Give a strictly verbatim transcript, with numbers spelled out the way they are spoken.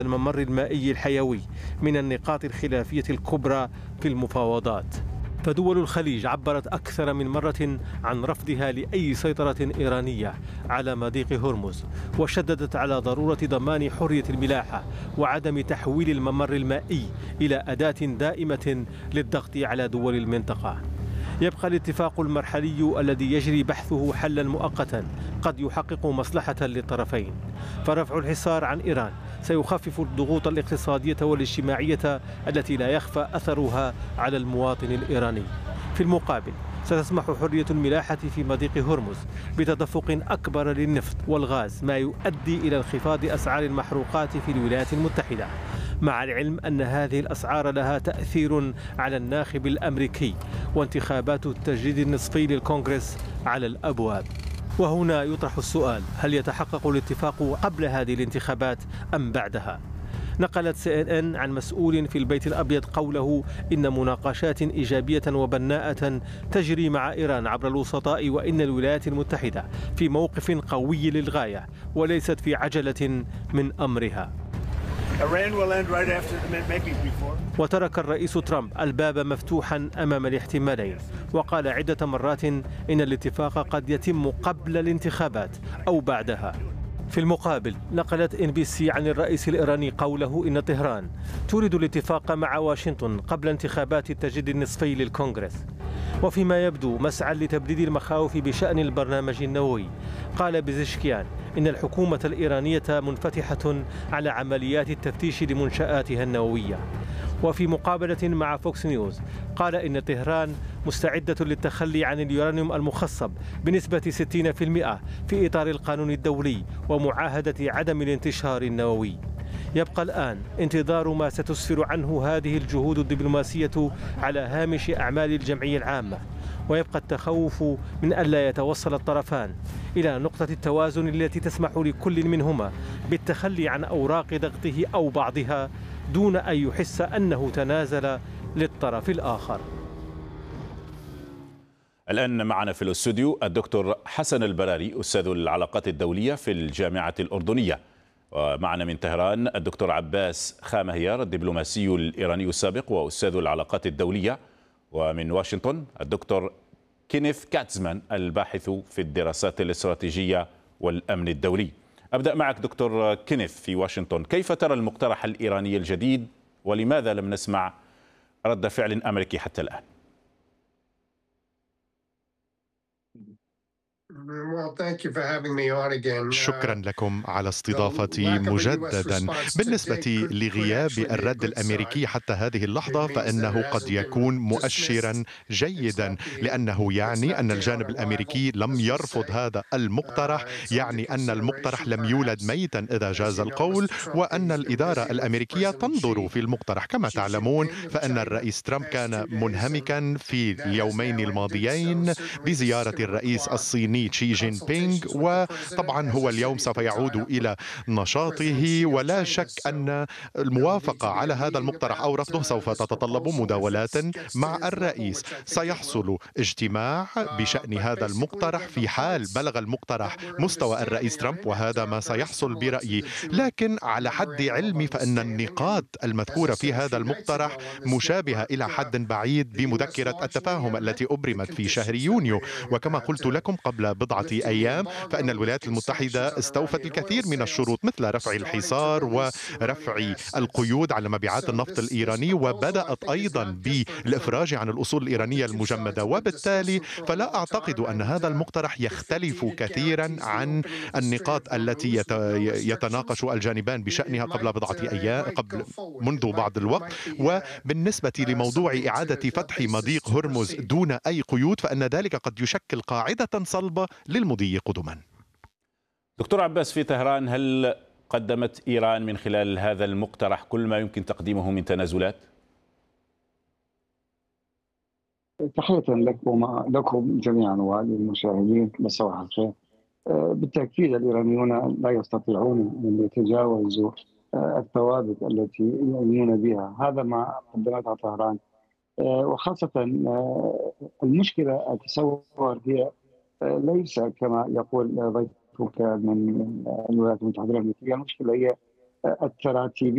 الممر المائي الحيوي من النقاط الخلافية الكبرى في المفاوضات. فدول الخليج عبرت أكثر من مرة عن رفضها لأي سيطرة إيرانية على مضيق هرمز، وشددت على ضرورة ضمان حرية الملاحة وعدم تحويل الممر المائي إلى أداة دائمة للضغط على دول المنطقة. يبقى الاتفاق المرحلي الذي يجري بحثه حلا مؤقتا قد يحقق مصلحة للطرفين، فرفع الحصار عن إيران سيخفف الضغوط الاقتصادية والاجتماعية التي لا يخفى أثرها على المواطن الإيراني. في المقابل ستسمح حرية الملاحة في مضيق هرمز بتدفق أكبر للنفط والغاز، ما يؤدي إلى انخفاض أسعار المحروقات في الولايات المتحدة، مع العلم أن هذه الأسعار لها تأثير على الناخب الأمريكي وانتخابات التجديد النصفي للكونغرس على الأبواب. وهنا يطرح السؤال: هل يتحقق الاتفاق قبل هذه الانتخابات أم بعدها؟ نقلت سي إن إن عن مسؤول في البيت الأبيض قوله إن مناقشات إيجابية وبناءة تجري مع إيران عبر الوسطاء، وإن الولايات المتحدة في موقف قوي للغاية وليست في عجلة من أمرها. وترك الرئيس ترامب الباب مفتوحا أمام الاحتمالين، وقال عدة مرات إن الاتفاق قد يتم قبل الانتخابات أو بعدها. في المقابل نقلت إن بي سي عن الرئيس الإيراني قوله إن طهران تريد الاتفاق مع واشنطن قبل انتخابات التجديد النصفي للكونغرس. وفيما يبدو مسعى لتبديد المخاوف بشأن البرنامج النووي، قال بزشكيان إن الحكومة الإيرانية منفتحة على عمليات التفتيش لمنشآتها النووية. وفي مقابلة مع فوكس نيوز قال إن طهران مستعدة للتخلي عن اليورانيوم المخصب بنسبة ستين بالمئة في إطار القانون الدولي ومعاهدة عدم الانتشار النووي. يبقى الآن انتظار ما ستسفر عنه هذه الجهود الدبلوماسية على هامش أعمال الجمعية العامة، ويبقى التخوف من ألا يتوصل الطرفان إلى نقطة التوازن التي تسمح لكل منهما بالتخلي عن أوراق ضغطه أو بعضها دون أن يحس أنه تنازل للطرف الآخر. الآن معنا في الاستوديو الدكتور حسن البراري، أستاذ العلاقات الدولية في الجامعة الأردنية، ومعنا من طهران الدكتور عباس خامهيار الدبلوماسي الإيراني السابق وأستاذ العلاقات الدولية، ومن واشنطن الدكتور كينيث كاتزمان الباحث في الدراسات الاستراتيجية والأمن الدولي. أبدأ معك دكتور كينيث في واشنطن، كيف ترى المقترح الإيراني الجديد ولماذا لم نسمع رد فعل أمريكي حتى الآن؟ شكرا لكم على استضافتي مجددا. بالنسبة لغياب الرد الأمريكي حتى هذه اللحظة فإنه قد يكون مؤشرا جيدا، لأنه يعني أن الجانب الأمريكي لم يرفض هذا المقترح، يعني أن المقترح لم يولد ميتا إذا جاز القول، وأن الإدارة الأمريكية تنظر في المقترح. كما تعلمون فإن الرئيس ترامب كان منهمكا في اليومين الماضيين بزيارة الرئيس الصيني شي جين بينغ، وطبعا هو اليوم سوف يعود إلى نشاطه، ولا شك أن الموافقة على هذا المقترح أو رفضه سوف تتطلب مداولات مع الرئيس. سيحصل اجتماع بشأن هذا المقترح في حال بلغ المقترح مستوى الرئيس ترامب، وهذا ما سيحصل برأيي. لكن على حد علمي فإن النقاط المذكورة في هذا المقترح مشابهة إلى حد بعيد بمذكرة التفاهم التي أبرمت في شهر يونيو، وكما قلت لكم قبل بضعة أيام فإن الولايات المتحدة استوفت الكثير من الشروط مثل رفع الحصار ورفع القيود على مبيعات النفط الإيراني، وبدأت أيضا بالإفراج عن الأصول الإيرانية المجمدة. وبالتالي فلا أعتقد أن هذا المقترح يختلف كثيرا عن النقاط التي يتناقش الجانبان بشأنها قبل بضعة أيام قبل منذ بعض الوقت. وبالنسبة لموضوع إعادة فتح مضيق هرمز دون أي قيود فإن ذلك قد يشكل قاعدة صلبة للمضي قدما. دكتور عباس، في طهران هل قدمت إيران من خلال هذا المقترح كل ما يمكن تقديمه من تنازلات؟ تحية لكم لكم جميعا وللمشاهدين، صباح الخير. بالتأكيد الإيرانيون لا يستطيعون أن يتجاوزوا الثوابت التي يؤمنون بها، هذا ما قدمتها طهران. وخاصة المشكلة أتصور هي ليس كما يقول ضيفك من الولايات المتحدة الأمريكية، المشكلة هي التراتيب